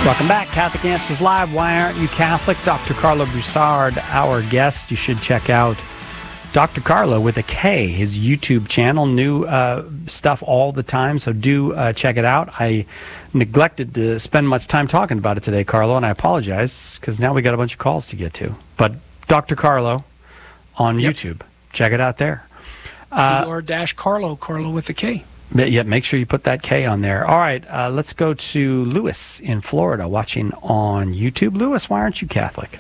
Welcome back. Catholic Answers Live. Why aren't you Catholic? Dr. Carlo Broussard, our guest. You should check out Dr. Carlo with a K, his YouTube channel. New stuff all the time, so do check it out. I neglected to spend much time talking about it today, Carlo, and I apologize because now we got a bunch of calls to get to. But Dr. Carlo on YouTube. Check it out there. Dr. Carlo with a K. Yeah, make sure you put that K on there. All right, let's go to Lewis in Florida watching on YouTube. Lewis, why aren't you Catholic?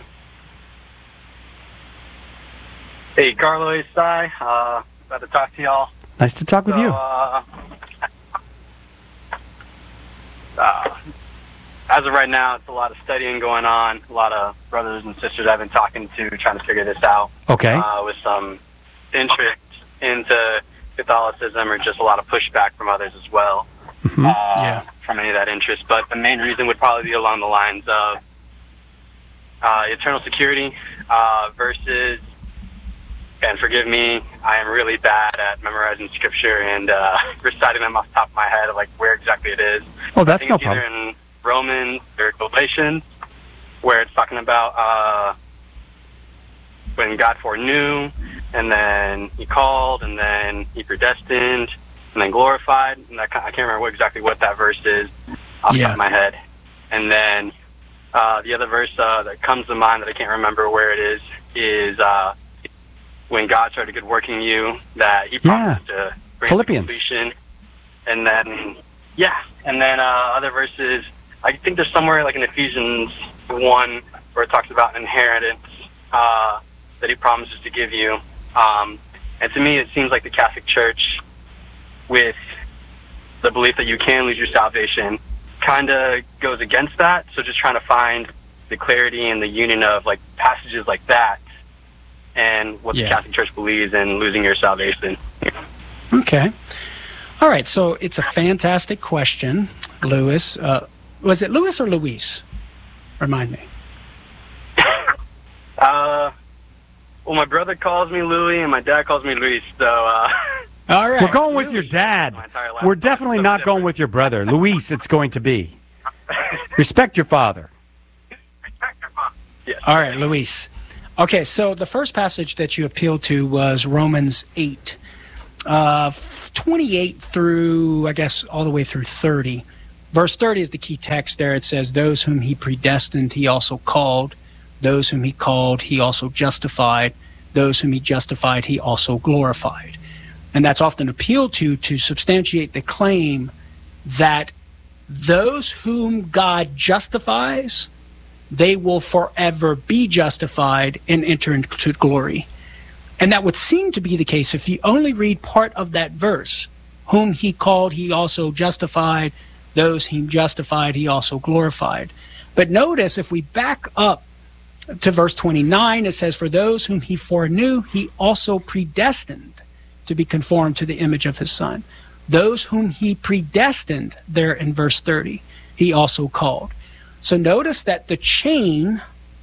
Hey, Carlo, it's Cy. Glad to talk to y'all. Nice to talk with you. As of right now, it's a lot of studying going on. A lot of brothers and sisters I've been talking to trying to figure this out. Okay. With some interest into Catholicism or just a lot of pushback from others as well. Mm-hmm. From any of that interest. But the main reason would probably be along the lines of eternal security versus, and forgive me, I am really bad at memorizing scripture and reciting them off the top of my head of like where exactly it is. Oh, that's no it's problem. Either in Romans or Galatians, where it's talking about when God foreknew, and then he called, and then he predestined, and then glorified. And I can't remember exactly what that verse is off the top of my head. And then the other verse that comes to mind that I can't remember where it is when God started good working you, that he promised to bring Philippians. to completion. And then, other verses, I think there's somewhere like in Ephesians 1 where it talks about inheritance that he promises to give you. And to me, it seems like the Catholic Church, with the belief that you can lose your salvation, kind of goes against that. So just trying to find the clarity and the union of like passages like that and what the Catholic Church believes in losing your salvation. Okay. All right, so it's a fantastic question, Lewis. Was it Lewis or Luis? Remind me. Well, my brother calls me Louis, and my dad calls me Luis, so... All right. We're going with your dad. We're definitely not going with your brother. Luis, it's going to be. Respect your father. Yes. All right, Luis. Okay, so the first passage that you appealed to was Romans 8, 28 through, I guess, all the way through 30. Verse 30 is the key text there. It says, those whom he predestined, he also called. Those whom he called, he also justified. Those whom he justified, he also glorified. And that's often appealed to substantiate the claim that those whom God justifies, they will forever be justified and enter into glory. And that would seem to be the case if you only read part of that verse. Whom he called, he also justified. Those he justified, he also glorified. But notice, if we back up to verse 29, it says, for those whom he foreknew, he also predestined to be conformed to the image of his Son. Those whom he predestined, there in verse 30, he also called. So notice that the chain,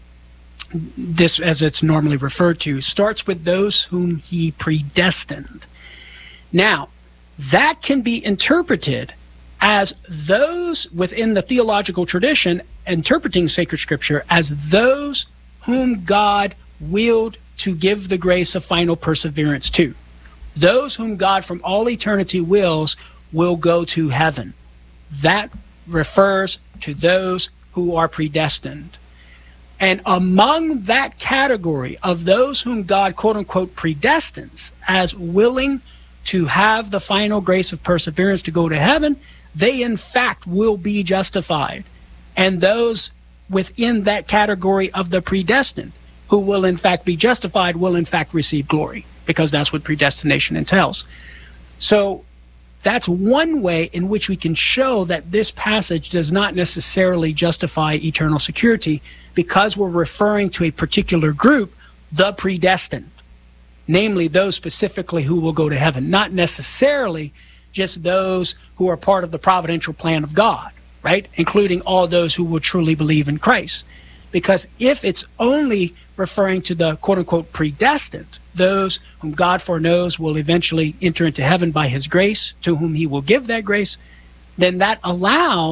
this as it's normally referred to, starts with those whom he predestined. Now, that can be interpreted as those within the theological tradition interpreting sacred scripture as those whom God willed to give the grace of final perseverance to. Those whom God from all eternity wills will go to heaven. That refers to those who are predestined. And among that category of those whom God, quote unquote, predestines as willing to have the final grace of perseverance to go to heaven, they in fact will be justified. And those within that category of the predestined who will in fact be justified will in fact receive glory, because that's what predestination entails. So that's one way in which we can show that this passage does not necessarily justify eternal security, because we're referring to a particular group, the predestined, namely those specifically who will go to heaven, not necessarily just those who are part of the providential plan of God, right? Including all those who will truly believe in Christ. Because if it's only referring to the quote-unquote predestined, those whom God foreknows will eventually enter into heaven by his grace, to whom he will give that grace, then that allows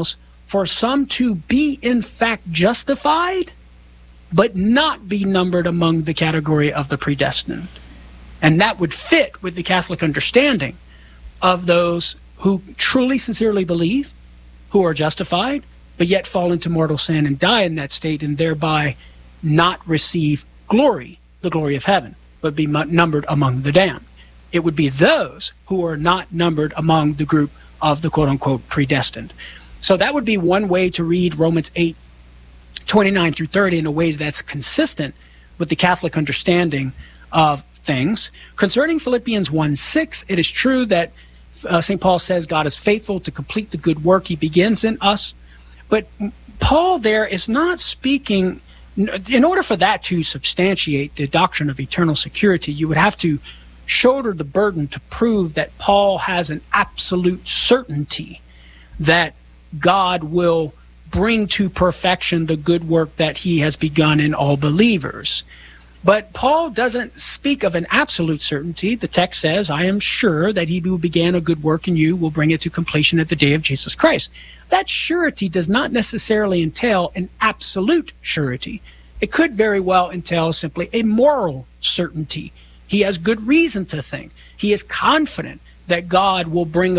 for some to be in fact justified, but not be numbered among the category of the predestined. And that would fit with the Catholic understanding of those who truly, sincerely believe, who are justified, but yet fall into mortal sin and die in that state, and thereby not receive glory, the glory of heaven, but be numbered among the damned. It would be those who are not numbered among the group of the quote-unquote predestined. So that would be one way to read Romans 8:29 through 30 in a way that's consistent with the Catholic understanding of things. Concerning Philippians 1:6, it is true that St. Paul says God is faithful to complete the good work he begins in us. But Paul there is not speaking, in order for that to substantiate the doctrine of eternal security, you would have to shoulder the burden to prove that Paul has an absolute certainty that God will bring to perfection the good work that he has begun in all believers. But Paul doesn't speak of an absolute certainty. The text says, I am sure that he who began a good work in you will bring it to completion at the day of Jesus Christ. That surety does not necessarily entail an absolute surety. It could very well entail simply a moral certainty. He has good reason to think. He is confident that God will bring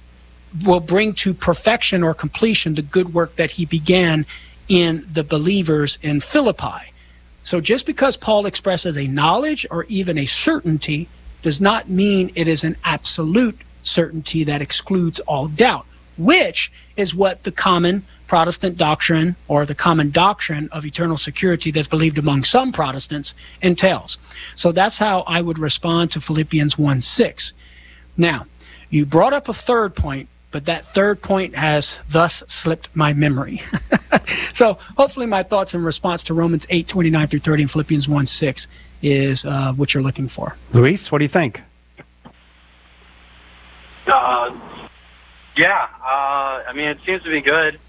to perfection or completion the good work that he began in the believers in Philippi. So just because Paul expresses a knowledge or even a certainty does not mean it is an absolute certainty that excludes all doubt, which is what the common Protestant doctrine or the common doctrine of eternal security that's believed among some Protestants entails. So that's how I would respond to Philippians 1:6. Now, you brought up a third point, but that third point has thus slipped my memory. So hopefully my thoughts in response to Romans 8:29 through 30 and Philippians 1:6 is what you're looking for. Luis, what do you think? I mean, it seems to be good.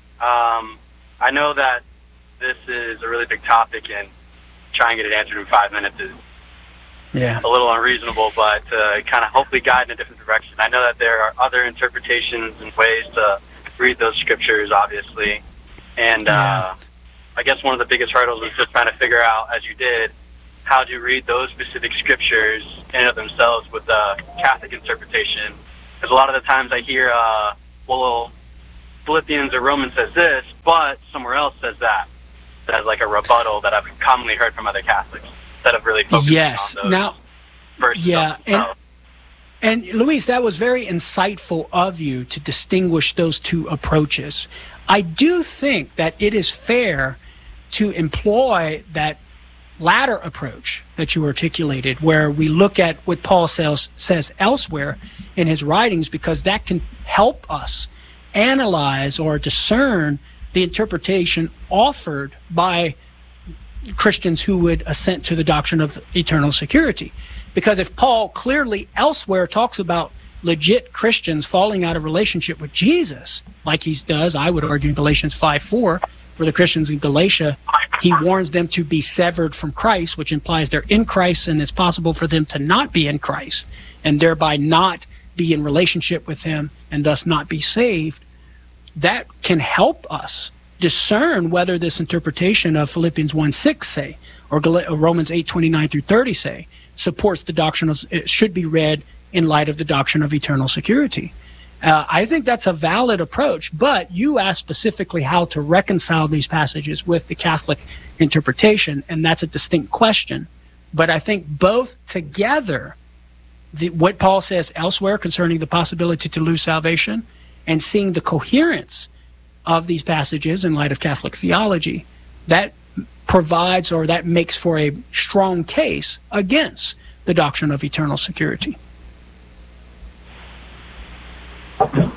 I know that this is a really big topic, and trying to get it answered in 5 minutes is a little unreasonable, but kind of hopefully guide in a different direction. I know that there are other interpretations and ways to read those scriptures, obviously. And I guess one of the biggest hurdles is just trying to figure out, as you did, how to read those specific scriptures in and of themselves with the Catholic interpretation. Because a lot of the times I hear, well, Philippians or Romans says this, but somewhere else says that. As like a rebuttal that I've commonly heard from other Catholics instead of really focusing on those verses. And Luis, that was very insightful of you to distinguish those two approaches. I do think that it is fair to employ that latter approach that you articulated, where we look at what Paul says elsewhere in his writings, because that can help us analyze or discern the interpretation offered by Christians who would assent to the doctrine of eternal security. Because if Paul clearly elsewhere talks about legit Christians falling out of relationship with Jesus, like he does, I would argue, in Galatians 5:4, where the Christians in Galatia, he warns them to be severed from Christ, which implies they're in Christ and it's possible for them to not be in Christ and thereby not be in relationship with him and thus not be saved. That can help us discern whether this interpretation of Philippians 1:6, say, or Romans 8:29 through 30, say, supports the doctrine of, it should be read in light of the doctrine of eternal security. I think that's a valid approach, but you asked specifically how to reconcile these passages with the Catholic interpretation, and that's a distinct question. But I think both together, what Paul says elsewhere concerning the possibility to lose salvation and seeing the coherence of these passages in light of Catholic theology, that provides, or that makes for a strong case against the doctrine of eternal security. Okay.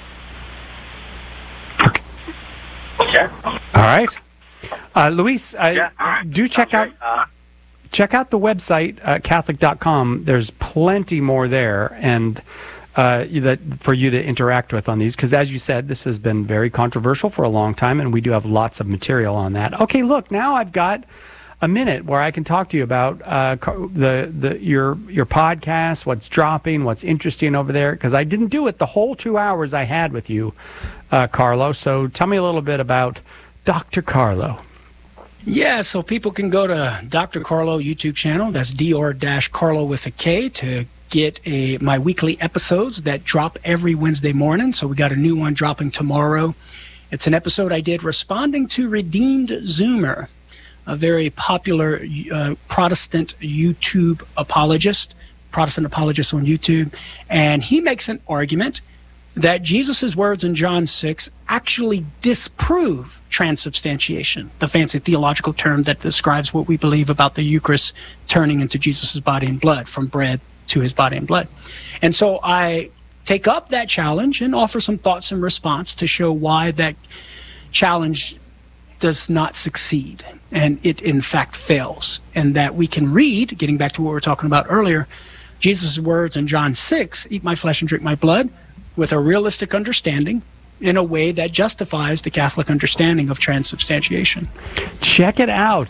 All right. Luis, do check out the website, Catholic.com. There's plenty more there, and that for you to interact with on these, because as you said, this has been very controversial for a long time, and we do have lots of material on that. Okay, look, now I've got a minute where I can talk to you about your podcast, what's dropping, what's interesting over there, because I didn't do it the whole 2 hours I had with you, Carlo. So tell me a little bit about Dr. Carlo. Yeah, so people can go to Dr. Carlo YouTube channel. That's Dr-Carlo with a K to get my weekly episodes that drop every Wednesday morning. So we got a new one dropping tomorrow. It's an episode I did responding to Redeemed Zoomer, a very popular Protestant apologist on YouTube. And he makes an argument that Jesus' words in John 6 actually disprove transubstantiation, the fancy theological term that describes what we believe about the Eucharist turning into Jesus' body and blood, from bread to his body and blood. And so I take up that challenge and offer some thoughts in response to show why that challenge does not succeed, and it in fact fails, and that we can read, getting back to what we were talking about earlier, Jesus' words in John 6, eat my flesh and drink my blood, with a realistic understanding in a way that justifies the Catholic understanding of transubstantiation. Check it out,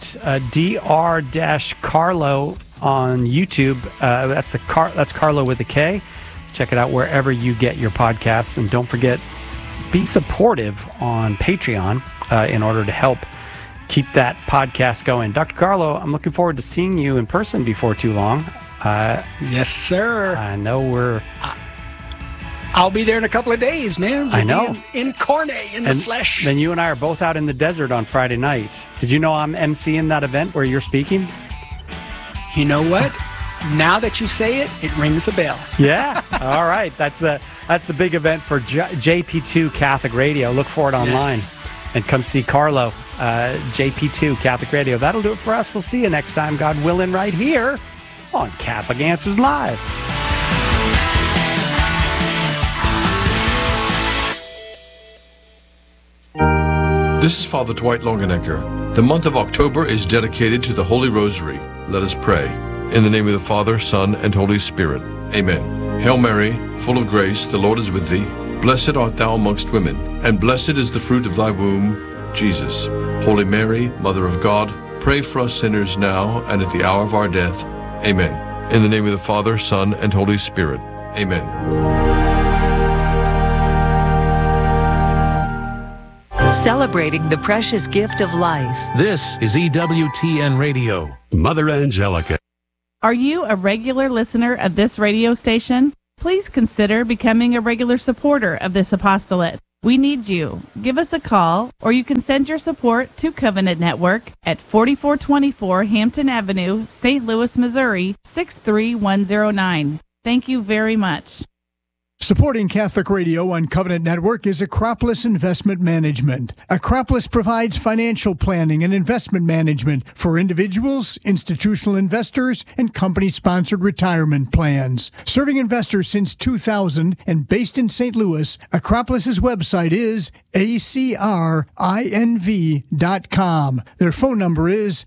Dr-Carlo on YouTube. That's Carlo with a K. Check it out wherever you get your podcasts, and don't forget, be supportive on Patreon in order to help keep that podcast going. Dr. Carlo, I'm looking forward to seeing you in person before too long. Yes, sir. I know I'll be there in a couple of days, man. I know. Incarnate, in the flesh. Then you and I are both out in the desert on Friday night. Did you know I'm emceeing that event where you're speaking? You know what? Now that you say it, it rings a bell. Yeah. All right. That's the big event for JP2 Catholic Radio. Look for it online. Yes. And come see Carlo, JP2 Catholic Radio. That'll do it for us. We'll see you next time, God willing, right here on Catholic Answers Live. This is Father Dwight Longenecker. The month of October is dedicated to the Holy Rosary. Let us pray. In the name of the Father, Son, and Holy Spirit. Amen. Hail Mary, full of grace, the Lord is with thee. Blessed art thou amongst women, and blessed is the fruit of thy womb, Jesus. Holy Mary, Mother of God, pray for us sinners now and at the hour of our death. Amen. In the name of the Father, Son, and Holy Spirit. Amen. Celebrating the precious gift of life. This is EWTN Radio. Mother Angelica. Are you a regular listener of this radio station? Please consider becoming a regular supporter of this apostolate. We need you. Give us a call, or you can send your support to Covenant Network at 4424 Hampton Avenue, St. Louis, Missouri, 63109. Thank you very much. Supporting Catholic Radio on Covenant Network is Acropolis Investment Management. Acropolis provides financial planning and investment management for individuals, institutional investors, and company-sponsored retirement plans. Serving investors since 2000 and based in St. Louis, Acropolis's website is acrinv.com. Their phone number is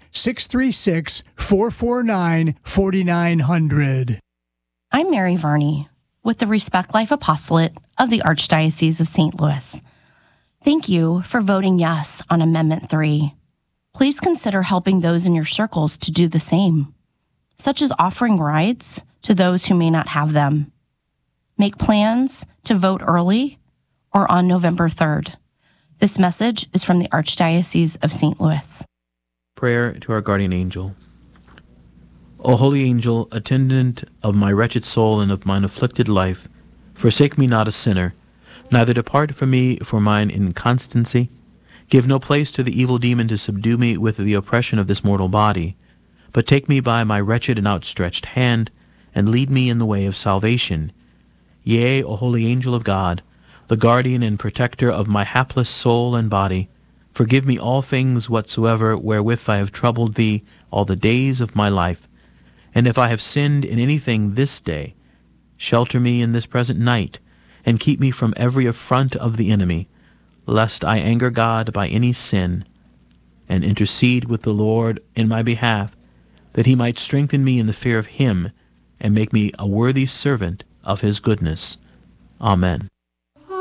636-449-4900. I'm Mary Varney with the Respect Life Apostolate of the Archdiocese of St. Louis. Thank you for voting yes on Amendment 3. Please consider helping those in your circles to do the same, such as offering rides to those who may not have them. Make plans to vote early or on November 3rd. This message is from the Archdiocese of St. Louis. Prayer to our guardian angel. O holy angel, attendant of my wretched soul and of mine afflicted life, forsake me not a sinner, neither depart from me for mine inconstancy. Give no place to the evil demon to subdue me with the oppression of this mortal body, but take me by my wretched and outstretched hand, and lead me in the way of salvation. Yea, O holy angel of God, the guardian and protector of my hapless soul and body, forgive me all things whatsoever wherewith I have troubled thee all the days of my life. And if I have sinned in anything this day, shelter me in this present night, and keep me from every affront of the enemy, lest I anger God by any sin, and intercede with the Lord in my behalf, that he might strengthen me in the fear of him, and make me a worthy servant of his goodness. Amen.